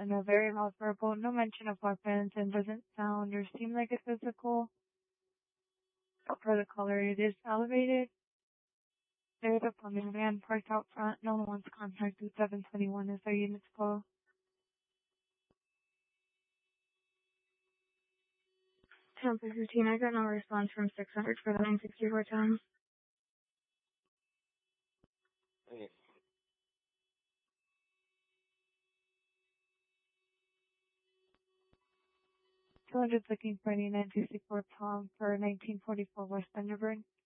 and a very loud verbal, no mention of weapons, and doesn't sound or seem like a physical. For the color, it is elevated. There's a plumbing van parked out front. No one wants contact with 721 as their units close. Tampa 15, I got no response from 600 for the 964 time. Okay. 200's looking for any 964 Tom for 1944 West Thunderbird.